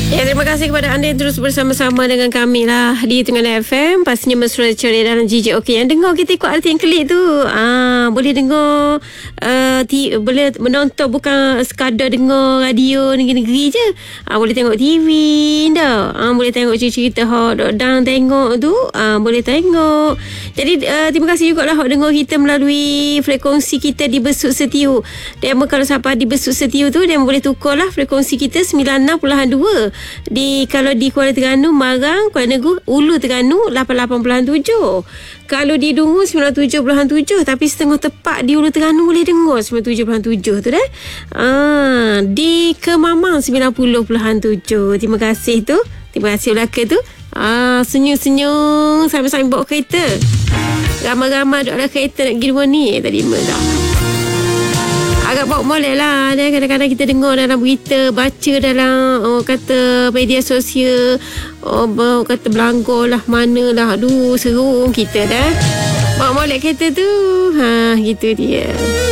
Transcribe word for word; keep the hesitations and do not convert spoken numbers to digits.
Ya, terima kasih kepada anda yang terus bersama-sama dengan kami lah di Tengah F M. Pastinya mesra ceria dalam G J. Okey, yang dengar kita ikut arti yang klik tu. Ah, boleh dengar, uh, ti, boleh menonton, bukan sekadar dengar radio negeri-negeri je. Ah, boleh tengok T V dah. Ah, boleh tengok cerita-cerita hot dan tengok tu. Ah, boleh tengok. Jadi uh, terima kasih juga lah hot dengar kita melalui frekuensi kita di Besut Setiu. Dan kalau siapa di Besut Setiu tu, dia boleh tukar lah frekuensi kita sembilan enam puluh dua. Di kalau di Kuala Terengganu, Marang, Kuala Negeri, Ulu Terengganu lapan puluh lapan perpuluhan tujuh. Kalau di Dungu sembilan puluh tujuh perpuluhan tujuh, tapi setengah tepat di Ulu Terengganu boleh dengar sembilan puluh tujuh perpuluhan tujuh tu dah. Ah, di Kemamang sembilan puluh perpuluhan tujuh. Terima kasih tu. Terima kasih Melaka tu. Ah, senyum-senyum sambil-sambil bawa kereta. Ramai-ramai duduk dalam kereta nak pergi rumah ni. Tak terima dah. Agak bawa molek lah. Dan kadang-kadang kita dengar dalam berita, baca dalam oh, kata media sosial, oh, kata belanggar lah, mana lah. Aduh, seru kita dah. Bawa molek kereta tu. Ha, gitu dia.